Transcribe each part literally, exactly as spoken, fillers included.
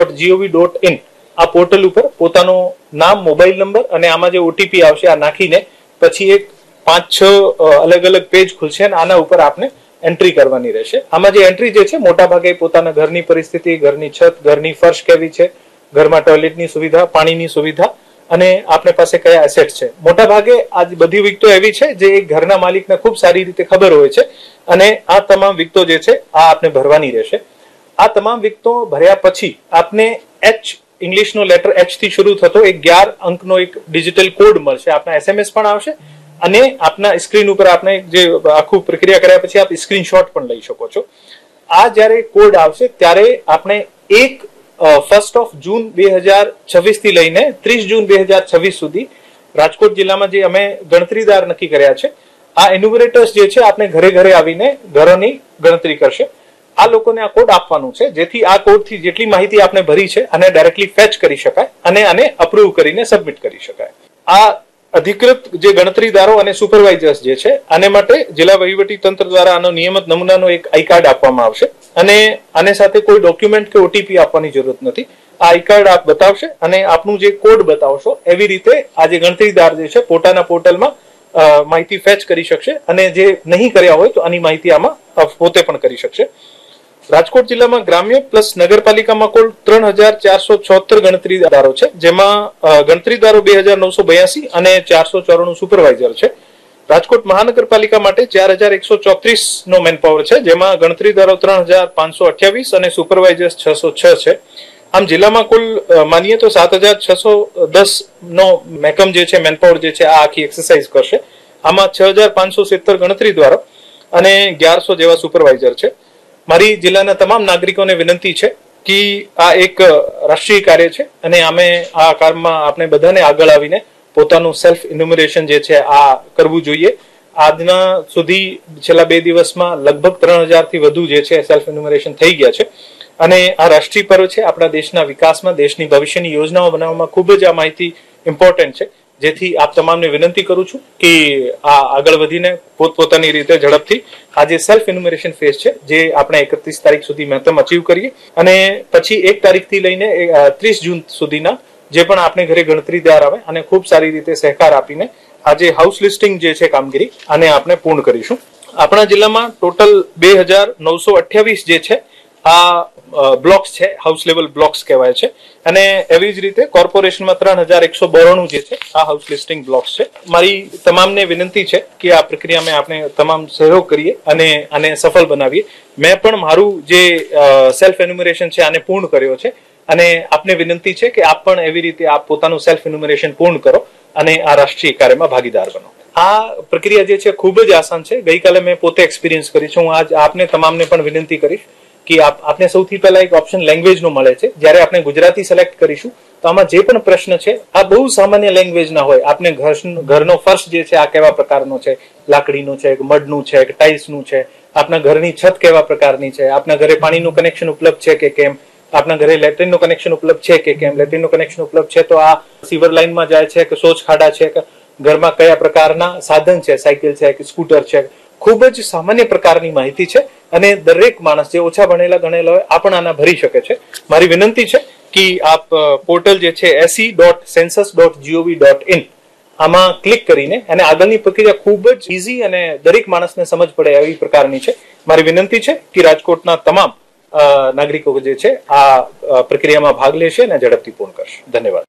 GOV dot in આ portal ઉપર પોતાનું નામ, મોબાઈલ નંબર અને આમાં જે ઓટીપી આવશે આ નાખીને પછી એક પાંચ છ અલગ અલગ પેજ ખુલશે અને આના ઉપર આપને એન્ટ્રી કરવાની રહેશે. આમાં જે એન્ટ્રી જે છે મોટા ભાગે પોતાના ઘરની પરિસ્થિતિ, ઘરની છત, ઘરની ફર્શ કેવી છે, ઘરમાં ટોયલેટની સુવિધા, પાણીની સુવિધા અને આપને પાસે કયા એસેટ છે. મોટા ભાગે આ બધી વિગતો એવી છે જે એક ઘરના માલિકને ખૂબ સારી રીતે ખબર હોય છે અને આ તમામ વિગતો જે છે આ આપને ભરવાની રહેશે. આ તમામ વિગતો ભર્યા પછી આપને એચ ઇંગ્લિશનો લેટર એચ થી શરૂ થતો એક અગિયાર અંકનો એક ડિજિટલ કોડ મળશે. આપના એસએમએસ પણ આવશે અને આપના સ્ક્રીન ઉપર આપણે જે આખું પ્રક્રિયા કર્યા પછી આપ સ્ક્રીનશોટ પણ લઈ શકો છો. આ જ્યારે કોડ આવશે ત્યારે આપણે એક ફર્સ્ટ ઓફ જૂન બે હજાર છવ્વીસ થી લઈને ત્રીસ જૂન બે હજાર છવ્વીસ સુધી રાજકોટ જિલ્લામાં જે અમે ગણતરીદાર નક્કી કર્યા છે આ એન્યુમરેટર્સ જે છે આપણે ઘરે ઘરે આવીને ઘરોની ગણતરી કરશે. આ લોકોને આ કોડ આપવાનું છે જેથી આ કોડથી જેટલી માહિતી આપણે ભરી છે અને ડાયરેક્ટલી ફેચ કરી શકાય અને આને અપ્રૂવ કરીને સબમિટ કરી શકાય. આ અધિકૃત જે ગણતરીદારો અને સુપરવાઇઝર્સ જે છે આને માટે જિલ્લા વહીવટી તંત્ર દ્વારા આનો નિયમિત નમૂનાનો એક આઈ કાર્ડ આપવામાં આવશે અને આને સાથે કોઈ ડોક્યુમેન્ટ કે ઓટીપી આપવાની જરૂર નથી. આ આઈ કાર્ડ આપ બતાવશે અને આપનું જે કોડ બતાવશો એવી રીતે આ જે ગણતરીદાર જે છે પોતાના પોર્ટલમાં માહિતી ફેચ કરી શકશે અને જે નહીં કર્યા હોય તો આની માહિતી આમાં પોતે પણ કરી શકશે. રાજકોટ જિલ્લામાં ગ્રામ્ય પ્લસ નગરપાલિકામાં કુલ ત્રણ હજાર ચારસો છોતેર ગણતરીદારો છે, જેમાં ગણતરીદારો બે હજાર નવસો બ્યાસી અને ચારસો ચોરાણું સુપરવાઇઝર છે. રાજકોટ મહાનગરપાલિકા માટે ચાર હજાર એકસો ચોત્રીસ નો મેનપાવર છે, જેમાં ગણતરીદારો ત્રણ હજાર પાંચસો અઠ્યાવીસ અને સુપરવાઇઝર્સ છસો છ છે. આમ જિલ્લામાં કુલ માનીએ તો સાત હજાર છસો દસ નો મેકમ જે છે મેનપાવર જે છે આ આખી એક્સરસાઇઝ કરશે. આમાં છ હજાર પાંચસો સિત્તેર ગણતરીદારો અને અગિયારસો જેવા સુપરવાઇઝર છે. મારી જિલ્લાના તમામ નાગરિકોને વિનંતી છે કે આ એક રાષ્ટ્રીય કાર્ય છે અને અમે આ કામમાં આપણે બધાને આગળ આવીને પોતાનું સેલ્ફ ઇન્યુમરેશન જે છે આ કરવું જોઈએ. આજના સુધી છેલ્લા બે દિવસમાં લગભગ ત્રણ હજાર થી વધુ જે છે સેલ્ફ ઇન્યુમરેશન થઈ ગયા છે અને આ રાષ્ટ્રીય પર્વ છે. આપણા દેશના વિકાસમાં, દેશની ભવિષ્યની યોજનાઓ બનાવવામાં ખૂબ જ આ માહિતી ઇમ્પોર્ટન્ટ છે, જેથી આપ તમામને વિનંતી કરું છું કે આ આગળ વધીને પોતપોતાની રીતે ઝડપથી આ જે સેલ્ફ ઇન્યુમરેશન ફેઝ છે જે આપણે એકત્રીસ તારીખ સુધી મહત્તમ અચીવ કરીએ અને પછી એક તારીખથી લઈને ત્રીસ જૂન સુધીના જે પણ આપણે ઘરે ગણતરીદાર આવે અને ખૂબ સારી રીતે સહકાર આપીને આજે હાઉસ લિસ્ટિંગ જે છે કામગીરી આને આપણે પૂર્ણ કરીશું. આપણા જિલ્લામાં ટોટલ બે હજાર નવસો અઠ્યાવીસ જે છે આ બ્લોક્સ છે, હાઉસ લેવલ બ્લોક્સ કહેવાય છે અને એવી જ રીતે કોર્પોરેશનમાં ત્રણ હજાર એકસો બોરાણું જે છે આ હાઉસ લિસ્ટિંગ બ્લોક્સ છે. મારી તમામને વિનંતી છે કે આ પ્રક્રિયામાં આપણે તમામ સહયોગ કરીએ અને આને સફળ બનાવીએ. મેં પણ મારું જે સેલ્ફ એન્યુમરેશન છે આને પૂર્ણ કર્યો છે અને આપને વિનંતી છે કે આપ પણ એવી રીતે આપ પોતાનું સેલ્ફ એન્યુમરેશન પૂર્ણ કરો અને આ રાષ્ટ્રીય કાર્યમાં ભાગીદાર બનો. આ પ્રક્રિયા જે છે ખૂબ જ આસાન છે. ગઈકાલે મેં પોતે એક્સપિરિયન્સ કરી છે. હું આજ આપને તમામને પણ વિનંતી કરીશ કે આપને સૌથી પહેલા એક ઓપ્શન લેંગ્વેજનો મળે છે. જ્યારે આપણે ગુજરાતી સિલેક્ટ કરીશું તો આમાં જે પણ પ્રશ્ન છે આ બહુ સામાન્ય લેંગ્વેજના હોય. આપને ઘરનો ફર્શ જે છે આ કેવા પ્રકારનો છે, લાકડીનો છે કે મડનું છે કે ટાઇલ્સનું છે, આપના ઘરની છત કેવા પ્રકારની છે, આપના ઘરે પાણીનું કનેક્શન ઉપલબ્ધ છે કે કેમ, આપના ઘરે લેટ્રિનનું કનેક્શન ઉપલબ્ધ છે કે કેમ, લેટ્રિનનું કનેક્શન ઉપલબ્ધ છે તો આ સીવર લાઇનમાં જાય છે કે શૌચ ખાડા છે કે ઘરમાં કયા પ્રકારના સાધન છે, સાયકલ છે કે સ્કૂટર છે. ખૂબ જ સામાન્ય પ્રકારની માહિતી છે અને દરેક માણસ જે ઓછા ભણેલા ગણેલા હોય આ પણ આના ભરી શકે છે. મારી વિનંતી છે કે આપ પોર્ટલ જે છે એસી dot census dot GOV dot in આમાં ક્લિક કરીને અને આગળની પ્રક્રિયા ખૂબ જ ઇઝી અને દરેક માણસને સમજ પડે એવી પ્રકારની છે. મારી વિનંતી છે કે રાજકોટના તમામ નાગરિકો જે છે આ પ્રક્રિયામાં ભાગ લેશે અને ઝડપથી પૂર્ણ કરશે. ધન્યવાદ.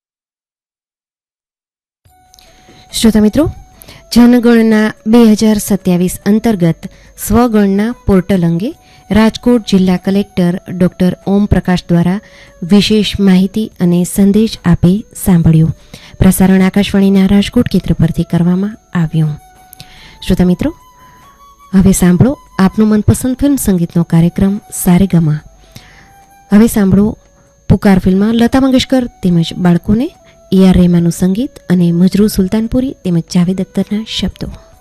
શ્રોતા મિત્રો, જનગણના બે હજાર સત્યાવીસ અંતર્ગત સ્વગણના પોર્ટલ અંગે રાજકોટ જિલ્લા કલેક્ટર ડોક્ટર ઓમ પ્રકાશ દ્વારા વિશેષ માહિતી અને સંદેશ આપી સાંભળ્યું. પ્રસારણ આકાશવાણીના રાજકોટ કેન્દ્ર પરથી કરવામાં આવ્યું. શ્રોતા મિત્રો, હવે સાંભળો આપનું મનપસંદ ફિલ્મ સંગીતનો કાર્યક્રમ સારેગામા. હવે સાંભળો પુકાર ફિલ્મમાં લતા મંગેશકર તેમજ બાળકોને એ આર રહેમાનનું સંગીત અને મજરૂ સુલતાનપુરી તેમજ જાવેદ અખ્તરના શબ્દો.